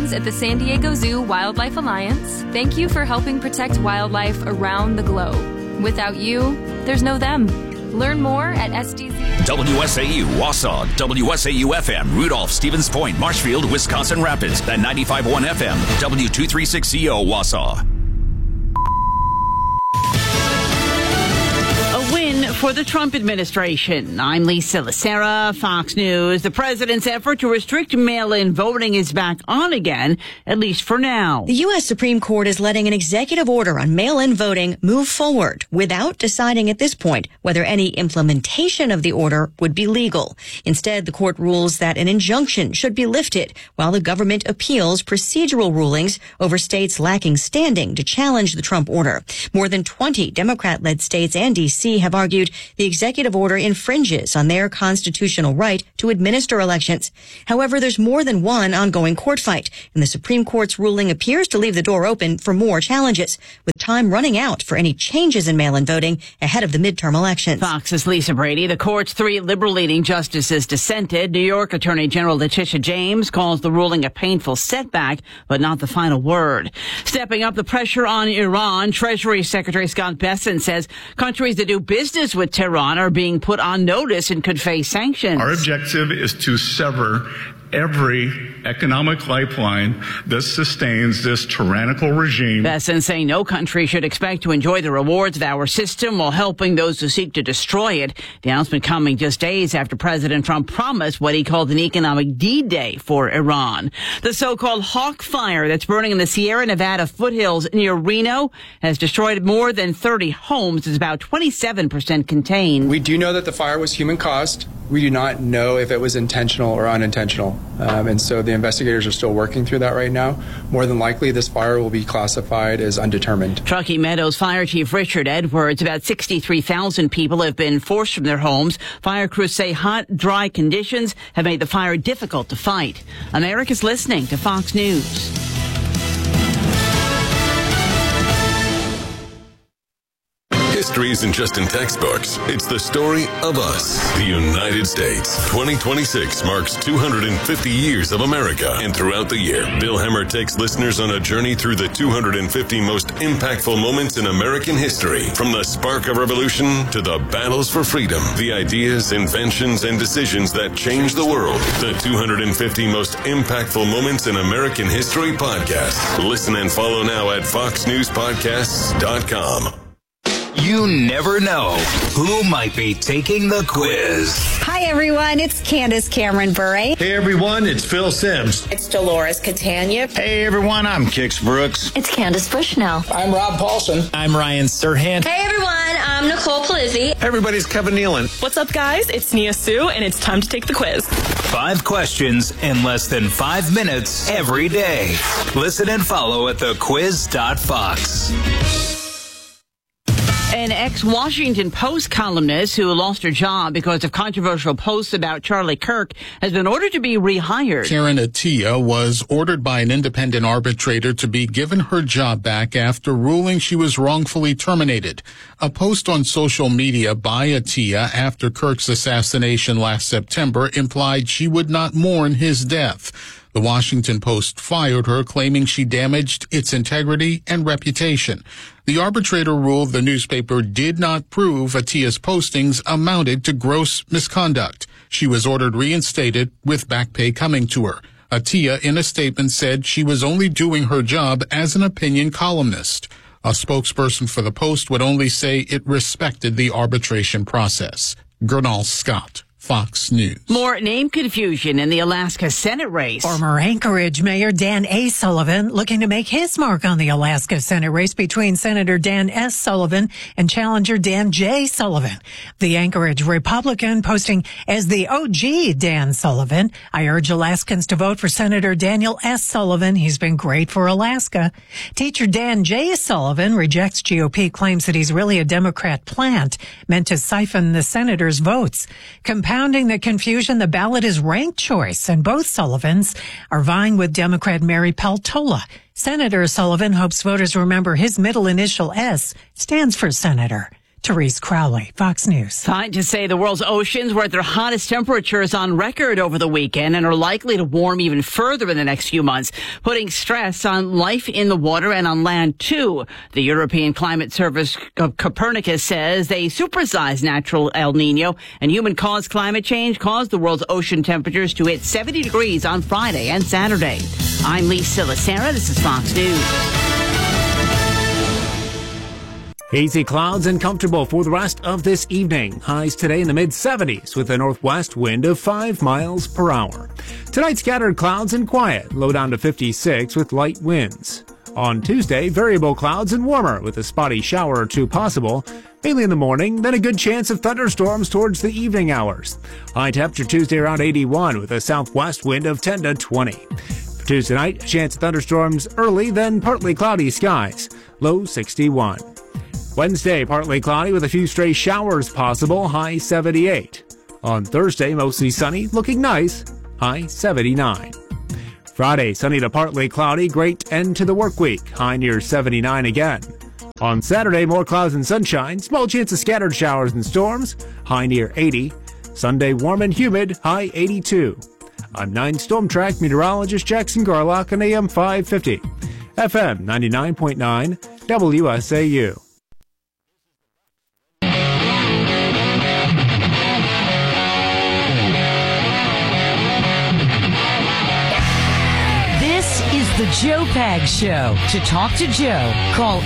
friends at the San Diego Zoo Wildlife Alliance, thank you for helping protect wildlife around the globe. Without you, there's no them. Learn more at SDZ. WSAU, Wausau, WSAU-FM, Rudolph, Stevens Point, Marshfield, Wisconsin Rapids, and 95.1 FM, W236CO, Wausau. For the Trump administration, I'm Lisa Lacera, Fox News. The president's effort to restrict mail-in voting is back on again, at least for now. The U.S. Supreme Court is letting an executive order on mail-in voting move forward without deciding at this point whether any implementation of the order would be legal. Instead, the court rules that an injunction should be lifted while the government appeals procedural rulings over states lacking standing to challenge the Trump order. More than 20 Democrat-led states and D.C. have argued the executive order infringes on their constitutional right to administer elections. However, there's more than one ongoing court fight, and the Supreme Court's ruling appears to leave the door open for more challenges, with time running out for any changes in mail-in voting ahead of the midterm elections. Fox's Lisa Brady. The court's 3 liberal-leaning justices dissented. New York Attorney General Letitia James calls the ruling a painful setback, but not the final word. Stepping up the pressure on Iran, Treasury Secretary Scott Bessent says countries that do business with Tehran are being put on notice and could face sanctions. Our objective is to sever every economic lifeline that sustains this tyrannical regime. Bessent saying no country should expect to enjoy the rewards of our system while helping those who seek to destroy it. The announcement coming just days after President Trump promised what he called an economic D-Day for Iran. The so-called Hawk Fire that's burning in the Sierra Nevada foothills near Reno has destroyed more than 30 homes. It's about 27% contained. We do know that the fire was human-caused. We do not know if it was intentional or unintentional. And so the investigators are still working through that right now. More than likely, this fire will be classified as undetermined. Truckee Meadows Fire Chief Richard Edwards, about 63,000 people have been forced from their homes. Fire crews say hot, dry conditions have made the fire difficult to fight. America's listening to Fox News. History isn't just in textbooks. It's the story of us, the United States. 2026 marks 250 years of America. And throughout the year, Bill Hemmer takes listeners on a journey through the 250 most impactful moments in American history. From the spark of revolution to the battles for freedom, the ideas, inventions, and decisions that changed the world. The 250 most impactful moments in American history podcast. Listen and follow now at foxnewspodcasts.com. You never know who might be taking the quiz. Hi, everyone. It's Candace Cameron Bure. Hey, everyone. It's Phil Sims. It's Dolores Catania. Hey, everyone. I'm Kix Brooks. It's Candace Bushnell. I'm Rob Paulson. I'm Ryan Serhant. Hey, everyone. I'm Nicole Palizzi. Hey, everybody's Kevin Nealon. What's up, guys? It's Nia Sue, and it's time to take the quiz. 5 questions in less than 5 minutes every day. Listen and follow at thequiz.fox. An ex-Washington Post columnist who lost her job because of controversial posts about Charlie Kirk has been ordered to be rehired. Karen Attiah was ordered by an independent arbitrator to be given her job back after ruling she was wrongfully terminated. A post on social media by Attiah after Kirk's assassination last September implied she would not mourn his death. The Washington Post fired her, claiming she damaged its integrity and reputation. The arbitrator ruled the newspaper did not prove Attiah's postings amounted to gross misconduct. She was ordered reinstated with back pay coming to her. Attiah, in a statement, said she was only doing her job as an opinion columnist. A spokesperson for the Post would only say it respected the arbitration process. Gernal Scott, Fox News. More name confusion in the Alaska Senate race. Former Anchorage Mayor Dan A. Sullivan looking to make his mark on the Alaska Senate race between Senator Dan S. Sullivan and challenger Dan J. Sullivan. The Anchorage Republican posting as the OG Dan Sullivan. I urge Alaskans to vote for Senator Daniel S. Sullivan. He's been great for Alaska. Teacher Dan J. Sullivan rejects GOP claims that he's really a Democrat plant meant to siphon the senator's votes. Compounding the confusion, the ballot is ranked choice, and both Sullivans are vying with Democrat Mary Peltola. Senator Sullivan hopes voters remember his middle initial S stands for Senator. Therese Crowley, Fox News. Scientists say the world's oceans were at their hottest temperatures on record over the weekend and are likely to warm even further in the next few months, putting stress on life in the water and on land, too. The European Climate Service of Copernicus says a supersized natural El Nino and human-caused climate change caused the world's ocean temperatures to hit 70 degrees on Friday and Saturday. I'm Lisa Lacera. This is Fox News. Hazy clouds and comfortable for the rest of this evening. Highs today in the mid-70s with a northwest wind of 5 miles per hour. Tonight, scattered clouds and quiet, low down to 56 with light winds. On Tuesday, variable clouds and warmer with a spotty shower or two possible, mainly in the morning, then a good chance of thunderstorms towards the evening hours. High temperature Tuesday around 81 with a southwest wind of 10 to 20. For Tuesday night, chance of thunderstorms early, then partly cloudy skies, low 61. Wednesday, partly cloudy with a few stray showers possible, high 78. On Thursday, mostly sunny, looking nice, high 79. Friday, sunny to partly cloudy, great end to the work week, high near 79 again. On Saturday, more clouds and sunshine, small chance of scattered showers and storms, high near 80. Sunday, warm and humid, high 82. I'm 9 Storm Track meteorologist Jackson Garlock on AM 550. FM 99.9, WSAU. The Joe Pags Show. To talk to Joe, call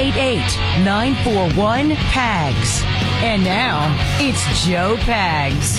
888-941-PAGS. And now, it's Joe Pags.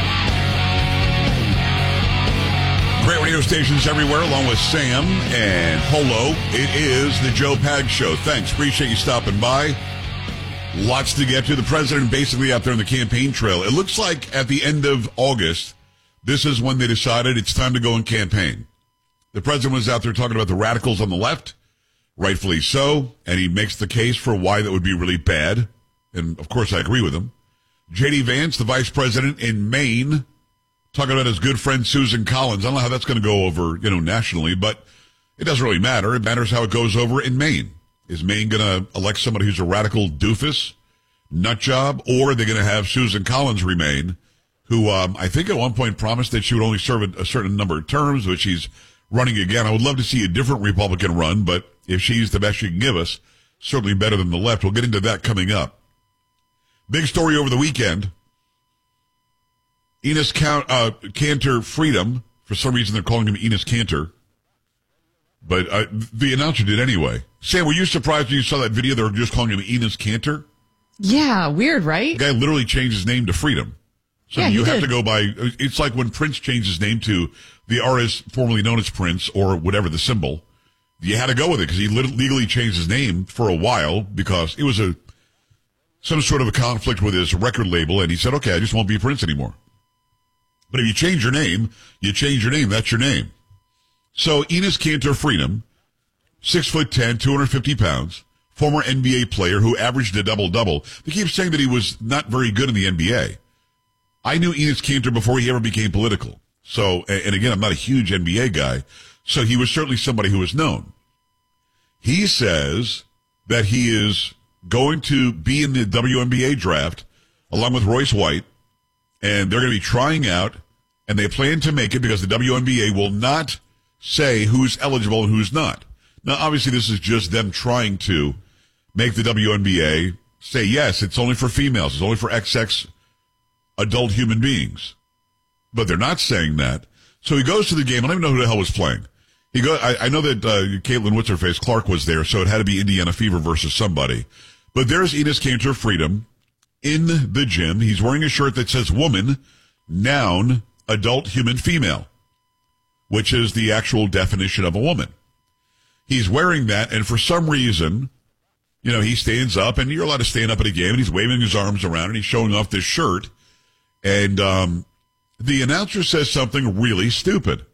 Great radio stations everywhere, along with Sam and Polo. It is the Joe Pags Show. Thanks. Appreciate you stopping by. Lots to get to. The president basically out there on the campaign trail. It looks like at the end of August, this is when they decided it's time to go and campaign. The president was out there talking about the radicals on the left, rightfully so, and he makes the case for why that would be really bad. And, of course, I agree with him. J.D. Vance, the vice president in Maine, talking about his good friend Susan Collins. I don't know how that's going to go over, nationally, but it doesn't really matter. It matters how it goes over in Maine. Is Maine going to elect somebody who's a radical doofus, nut job, or are they going to have Susan Collins remain, who I think at one point promised that she would only serve a certain number of terms, but she's running again. I would love to see a different Republican run, but if she's the best she can give us, certainly better than the left. We'll get into that coming up. Big story over the weekend. Enes Kanter Freedom. For some reason, they're calling him Enes Kanter. But the announcer did anyway. Sam, were you surprised when you saw that video? They were just calling him Enes Kanter? Yeah, weird, right? The guy literally changed his name to Freedom. So yeah, you have to go by, it's like when Prince changed his name to the artist formerly known as Prince, or whatever the symbol. You had to go with it because he legally changed his name for a while because it was some sort of a conflict with his record label, and he said, okay, I just won't be Prince anymore. But if you change your name, that's your name. So Enes Kanter Freedom, 6'10", 250 pounds, former NBA player who averaged a double-double. They keep saying that he was not very good in the NBA. I knew Enes Kanter before he ever became political. So, and again, I'm not a huge NBA guy, so he was certainly somebody who was known. He says that he is going to be in the WNBA draft along with Royce White, and they're going to be trying out, and they plan to make it because the WNBA will not say who's eligible and who's not. Now, obviously, this is just them trying to make the WNBA say, yes, it's only for females, it's only for XX adult human beings. But they're not saying that. So he goes to the game. I don't even know who the hell was playing. I know that Caitlin What's-Her-Face Clark was there, so it had to be Indiana Fever versus somebody. But there's Enes Kanter Freedom in the gym. He's wearing a shirt that says woman, noun, adult, human, female, which is the actual definition of a woman. He's wearing that, and for some reason, he stands up, and you're allowed to stand up at a game, and he's waving his arms around, and he's showing off this shirt. And the announcer says something really stupid.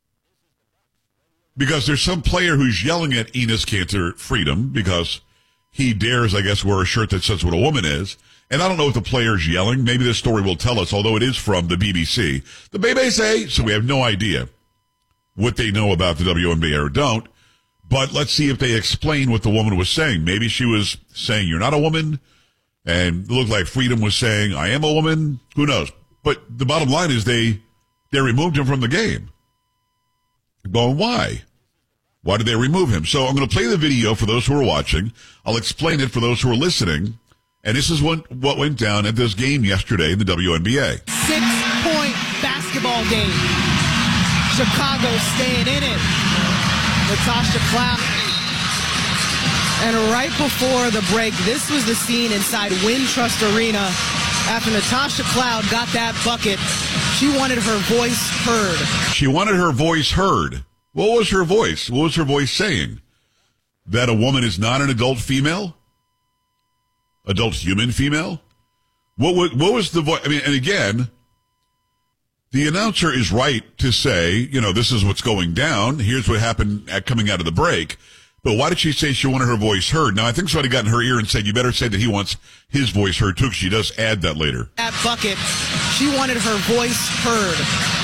Because there's some player who's yelling at Enes Kanter Freedom because he dares, I guess, wear a shirt that says what a woman is. And I don't know what the player's yelling. Maybe this story will tell us, although it is from the BBC. The BBC, so we have no idea what they know about the WNBA or don't. But let's see if they explain what the woman was saying. Maybe she was saying, you're not a woman. And it looked like Freedom was saying, I am a woman. Who knows? But the bottom line is they removed him from the game. Going, why? Why did they remove him? So I'm going to play the video for those who are watching. I'll explain it for those who are listening. And this is what went down at this game yesterday in the WNBA. 6-point basketball game. Chicago staying in it. Natasha Cloud. And right before the break, this was the scene inside Wintrust Arena. After Natasha Cloud got that bucket, she wanted her voice heard. She wanted her voice heard. What was her voice? What was her voice saying? That a woman is not an adult female? Adult human female? What was the voice? I mean, and again, the announcer is right to say, this is what's going down. Here's what happened coming out of the break. But why did she say she wanted her voice heard? Now, I think somebody got in her ear and said, you better say that he wants his voice heard, too, because she does add that later. That bucket, she wanted her voice heard.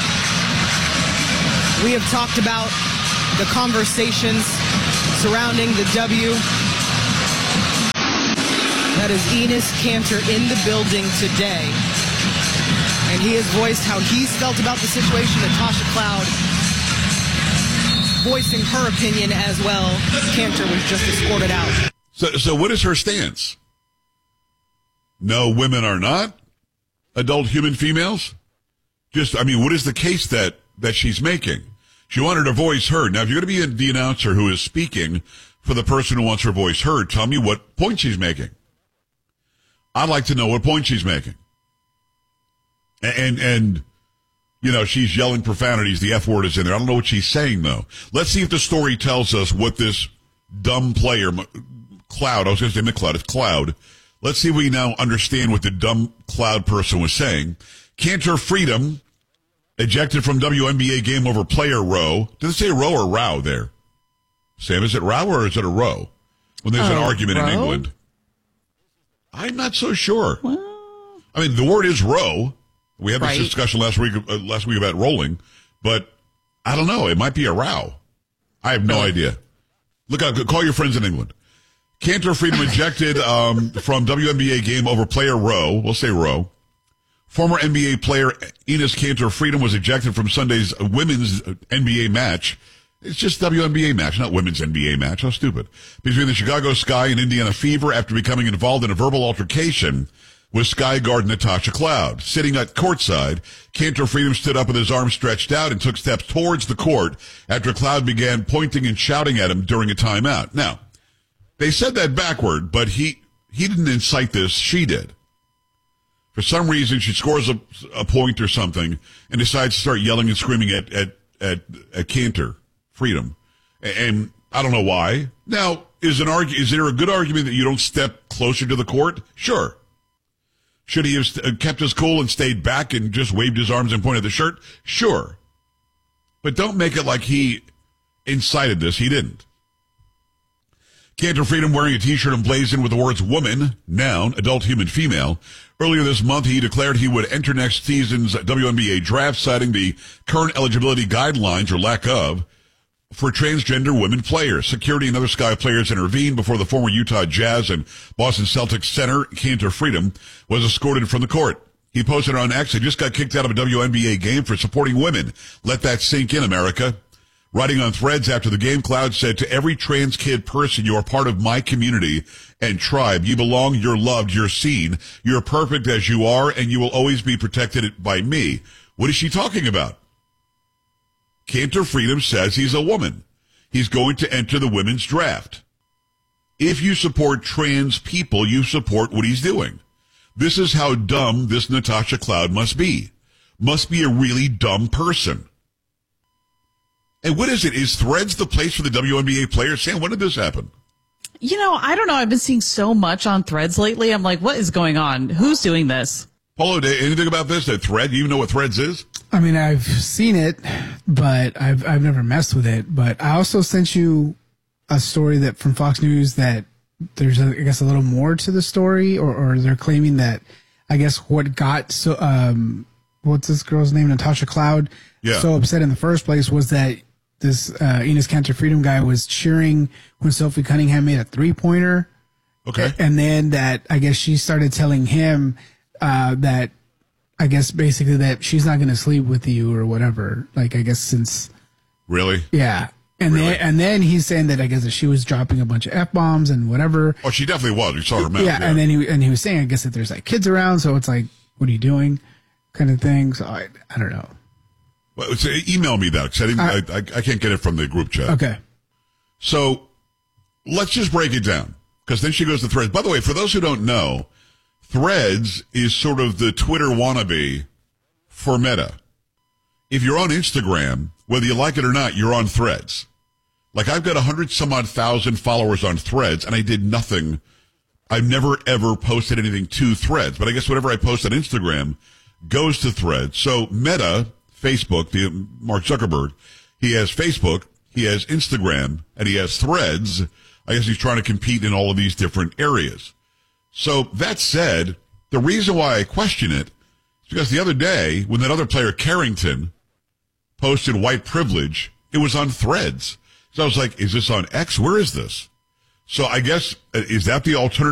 We have talked about the conversations surrounding the W. That is Enes Kanter in the building today. And he has voiced how he's felt about the situation. Natasha Cloud voicing her opinion as well. Kanter was just escorted out. So what is her stance? No, women are not adult human females? What is the case that she's making? She wanted her voice heard. Now, if you're going to be the announcer who is speaking for the person who wants her voice heard, tell me what point she's making. I'd like to know what point she's making. And she's yelling profanities. The F word is in there. I don't know what she's saying, though. Let's see if the story tells us what this dumb player, Cloud, I was going to say McCloud, it's Cloud. Let's see if we now understand what the dumb Cloud person was saying. Kanter Freedom ejected from WNBA game over player row. Did it say row or row there? Sam, is it row or is it a row? When there's an argument in England. I'm not so sure. Well, the word is row. We had this discussion last week about rolling, but I don't know. It might be a row. I have no idea. Look out. Call your friends in England. Kanter Freedom ejected from WNBA game over player row. We'll say row. Former NBA player Enes Kanter Freedom was ejected from Sunday's women's NBA match. It's just WNBA match, not women's NBA match. How stupid. Between the Chicago Sky and Indiana Fever after becoming involved in a verbal altercation with Sky guard Natasha Cloud. Sitting at courtside, Kanter Freedom stood up with his arms stretched out and took steps towards the court after Cloud began pointing and shouting at him during a timeout. Now, they said that backward, but he didn't incite this. She did. For some reason, she scores a point or something and decides to start yelling and screaming at Kanter Freedom. And I don't know why. Now, is there a good argument that you don't step closer to the court? Sure. Should he have kept his cool and stayed back and just waved his arms and pointed the shirt? Sure. But don't make it like he incited this. He didn't. Kanter Freedom wearing a t-shirt emblazoned with the words woman, noun, adult, human, female. Earlier this month, he declared he would enter next season's WNBA draft, citing the current eligibility guidelines, or lack of, for transgender women players. Security and other Sky players intervened before the former Utah Jazz and Boston Celtics center, Kanter Freedom, was escorted from the court. He posted on X, "I just got kicked out of a WNBA game for supporting women. Let that sink in, America." Writing on Threads after the game, Cloud said, "To every trans kid person, you are part of my community and tribe. You belong, you're loved, you're seen. You're perfect as you are, and you will always be protected by me." What is she talking about? Kanter Freedom says he's a woman. He's going to enter the women's draft. If you support trans people, you support what he's doing. This is how dumb this Natasha Cloud must be. Must be a really dumb person. And what is it? Is Threads the place for the WNBA players? Sam, when did this happen? I don't know. I've been seeing so much on Threads lately. I'm like, what is going on? Who's doing this? Paulo, anything about this? That Thread? You even know what Threads is? I've seen it, but I've never messed with it. But I also sent you a story that from Fox News that there's, I guess, a little more to the story, or they're claiming that, I guess, what got what's this girl's name, Natasha Cloud, so upset in the first place was that this Enes Kanter Freedom guy was cheering when Sophie Cunningham made a 3-pointer Okay. And then that, I guess she started telling him that, I guess basically that she's not going to sleep with you or whatever. Like, I guess since. Really? Yeah. And then he's saying that I guess that she was dropping a bunch of F-bombs and whatever. Oh, she definitely was. You saw her mouth. Yeah. And then he was saying, I guess that there's like kids around. So it's like, what are you doing? Kind of thing. So I don't know. Well, email me that because I can't get it from the group chat. Okay. So let's just break it down because then she goes to Threads. By the way, for those who don't know, Threads is sort of the Twitter wannabe for Meta. If you're on Instagram, whether you like it or not, you're on Threads. Like I've got 100,000 followers on Threads and I did nothing. I've never ever posted anything to Threads, but I guess whatever I post on Instagram goes to Threads. So Meta, Facebook, Mark Zuckerberg, he has Facebook, he has Instagram, and he has Threads. I guess he's trying to compete in all of these different areas. So that said, the reason why I question it is because the other day when that other player, Carrington, posted white privilege, it was on Threads. So I was like, is this on X? Where is this? So I guess, is that the alternative?